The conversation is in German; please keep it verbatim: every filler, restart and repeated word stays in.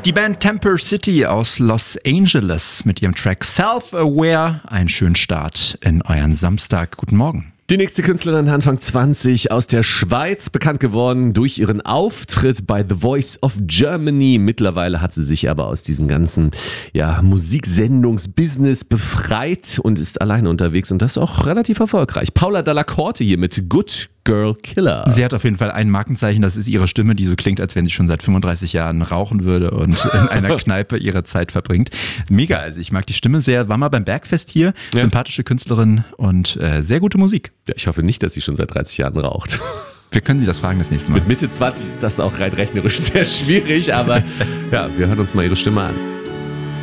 Die Band Temper City aus Los Angeles mit ihrem Track Self-Aware. Einen schönen Start in euren Samstag. Guten Morgen. Die nächste Künstlerin Anfang zwanzig aus der Schweiz, bekannt geworden durch ihren Auftritt bei The Voice of Germany. Mittlerweile hat sie sich aber aus diesem ganzen ja, Musiksendungsbusiness befreit und ist alleine unterwegs und das auch relativ erfolgreich. Paula Dalla Corte hier mit Good Girl Killer. Sie hat auf jeden Fall ein Markenzeichen, das ist ihre Stimme, die so klingt, als wenn sie schon seit fünfunddreißig Jahren rauchen würde und in einer Kneipe ihre Zeit verbringt. Mega, also ich mag die Stimme sehr. War mal beim Bergfest hier, ja. Sympathische Künstlerin und äh, sehr gute Musik. Ja, ich hoffe nicht, dass sie schon seit dreißig Jahren raucht. Wir können sie das fragen das nächste Mal. Mit Mitte zwanzig ist das auch rein rechnerisch sehr schwierig, aber ja, wir hören uns mal ihre Stimme an.